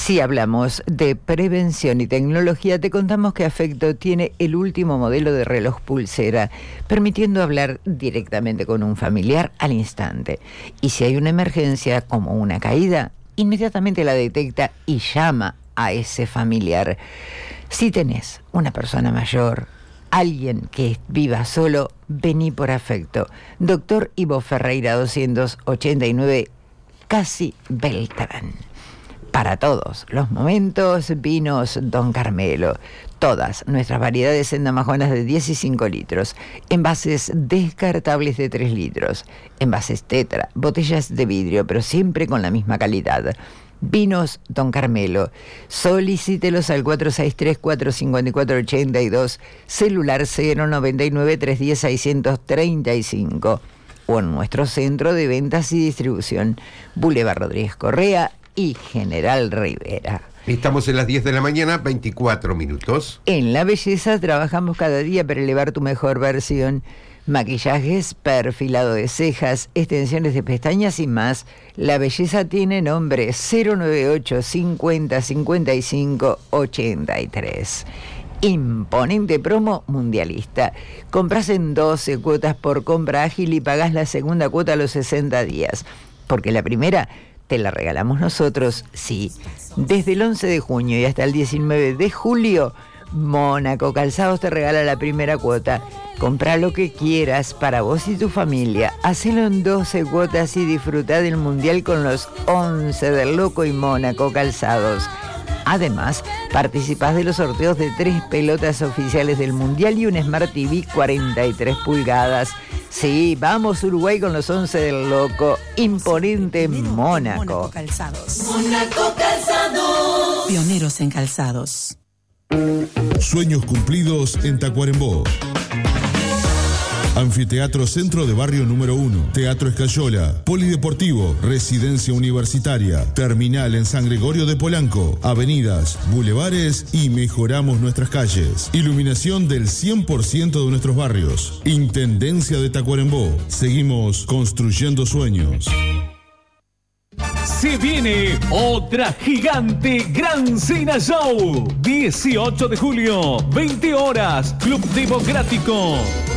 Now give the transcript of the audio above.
Si hablamos de prevención y tecnología, te contamos que Afecto tiene el último modelo de reloj pulsera, permitiendo hablar directamente con un familiar al instante. Y si hay una emergencia, como una caída, inmediatamente la detecta y llama a ese familiar. Si tenés una persona mayor, alguien que viva solo, vení por Afecto. Doctor Ivo Ferreira 289, Casi Beltrán. Para todos los momentos, vinos Don Carmelo. Todas nuestras variedades en damajuanas de 10 y 5 litros. Envases descartables de 3 litros. Envases tetra, botellas de vidrio, pero siempre con la misma calidad. Vinos Don Carmelo. Solicítelos al 463-454-82, celular 099-310-635 o en nuestro centro de ventas y distribución, Boulevard Rodríguez Correa y General Rivera. Estamos en las 10 de la mañana, 24 minutos. En la belleza trabajamos cada día para elevar tu mejor versión. Maquillajes, perfilado de cejas, extensiones de pestañas y más. La belleza tiene nombre: 098 50 55 83. Imponente promo mundialista. Compras en 12 cuotas por compra ágil y pagás la segunda cuota a los 60 días. Porque la primera te la regalamos nosotros, sí. Desde el 11 de junio y hasta el 19 de julio, Mónaco Calzados te regala la primera cuota. Compra lo que quieras para vos y tu familia. Hacelo en 12 cuotas y disfruta del Mundial con los 11 del Loco y Mónaco Calzados. Además, participás de los sorteos de 3 pelotas oficiales del Mundial y un Smart TV 43 pulgadas. Sí, vamos Uruguay con los 11 del Loco. Imponente Mónaco. Mónaco Calzados. Mónaco Calzados. Pioneros en calzados. Sueños cumplidos en Tacuarembó. Anfiteatro Centro de Barrio número 1, Teatro Escayola, Polideportivo, Residencia Universitaria, Terminal en San Gregorio de Polanco, avenidas, bulevares y mejoramos nuestras calles. Iluminación del 100% de nuestros barrios. Intendencia de Tacuarembó. Seguimos construyendo sueños. Se viene otra gigante Gran Cena Show. 18 de julio, 20 horas, Club Democrático.